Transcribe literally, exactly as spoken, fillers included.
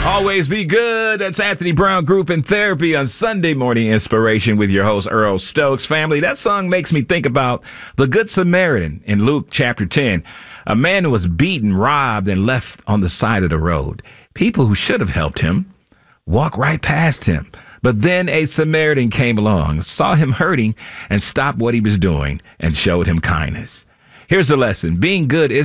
Always be good. That's Anthony Brown Group and Therapy on Sunday Morning Inspiration with your host, Earl Stokes. Family, that song makes me think about the Good Samaritan in Luke chapter ten. A man who was beaten, robbed, and left on the side of the road. People who should have helped him walked right past him. But then a Samaritan came along, saw him hurting, and stopped what he was doing and showed him kindness. Here's the lesson. Being good is